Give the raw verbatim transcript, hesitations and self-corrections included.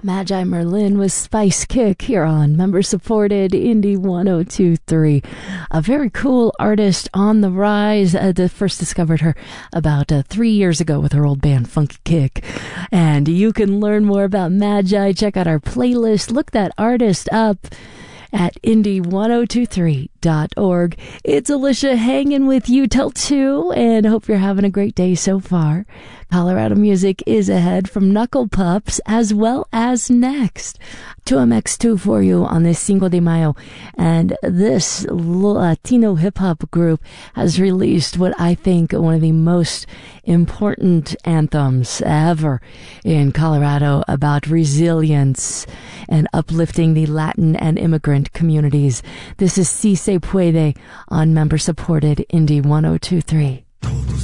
Magi Merlin with Spice Kick here on member-supported Indie one oh two point three. A very cool artist on the rise. I uh, first discovered her about uh, three years ago with her old band Funky Kick. And you can learn more about Magi. Check out our playlist. Look that artist up at indie one oh two three dot org. It's Alicia hanging with you till two, and hope you're having a great day so far. Colorado music is ahead from Knuckle Pups, as well as next two M X two for you on this Cinco de Mayo. And this Latino hip-hop group has released what I think one of the most important anthems ever in Colorado about resilience and uplifting the Latin and immigrant communities. This is Si Se Puede on member-supported Indie one oh two point three.